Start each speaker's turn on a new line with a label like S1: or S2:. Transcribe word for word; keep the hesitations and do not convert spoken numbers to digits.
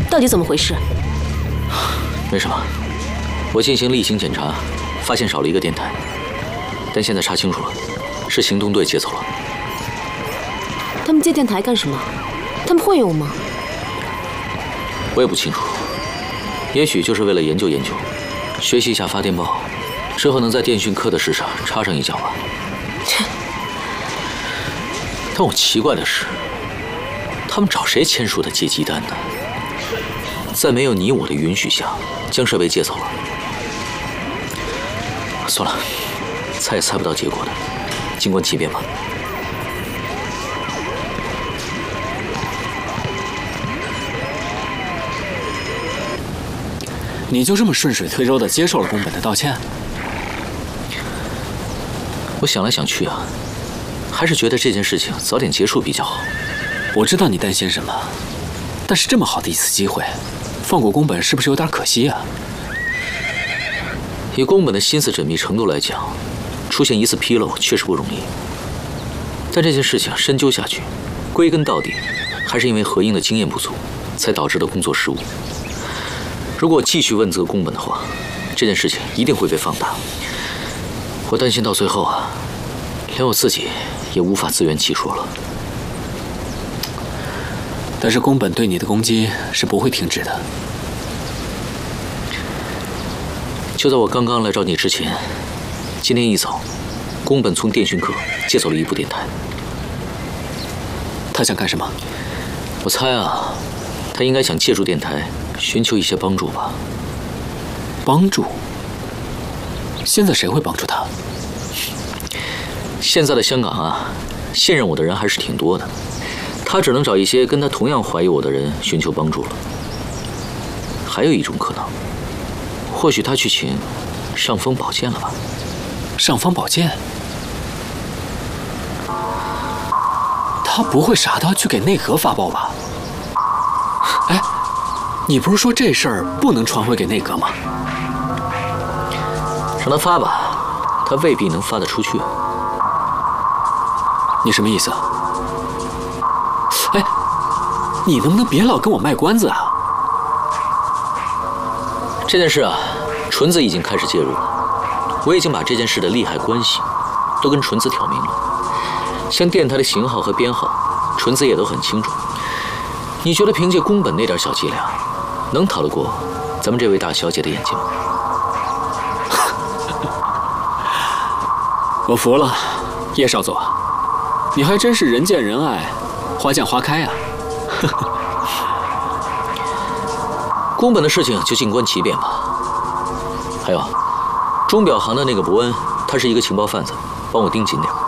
S1: 到底怎么回事？
S2: 没什么，我进行例行检查，发现少了一个电台，但现在查清楚了，是行动队借走了。
S1: 他们借电台干什么？他们会用吗？
S2: 我也不清楚，也许就是为了研究研究，学习一下发电报，之后能在电讯课的事上插上一脚吧。但我奇怪的是，他们找谁签署的借机单呢？在没有你我的允许下，将设备借走了。算了，猜也猜不到结果的，静观其变吧。
S3: 你就这么顺水推舟地接受了宫本的道歉？
S2: 我想来想去啊，还是觉得这件事情早点结束比较好。
S3: 我知道你担心什么，但是这么好的一次机会，放过宫本是不是有点可惜啊？
S2: 以宫本的心思缜密程度来讲，出现一次纰漏确实不容易。但这件事情深究下去，归根到底还是因为何英的经验不足，才导致的工作失误。如果继续问责宫本的话，这件事情一定会被放大。我担心到最后啊，连我自己也无法自圆其说了。
S3: 但是宫本对你的攻击是不会停止的。
S2: 就在我刚刚来找你之前，今天一早，宫本从电讯课借走了一部电台。
S3: 他想干什么？
S2: 我猜啊，他应该想借助电台寻求一些帮助吧。
S3: 帮助？现在谁会帮助他？
S2: 现在的香港啊，信任我的人还是挺多的。他只能找一些跟他同样怀疑我的人寻求帮助了。还有一种可能，或许他去请上峰宝剑了吧？
S3: 上峰宝剑？他不会傻到去给内阁发报吧？哎，你不是说这事儿不能传回给内阁吗？
S2: 让他发吧，他未必能发得出去。
S3: 你什么意思？哎，你能不能别老跟我卖关子啊？
S2: 这件事啊，纯子已经开始介入了。我已经把这件事的利害关系都跟纯子挑明了，像电台的型号和编号，纯子也都很清楚。你觉得凭借宫本那点小伎俩，能逃得过咱们这位大小姐的眼睛吗？
S3: 我服了，叶少佐，你还真是人见人爱，花见花开啊！
S2: 宫本的事情就静观其变吧。还有，钟表行的那个伯恩，他是一个情报贩子，帮我盯紧点。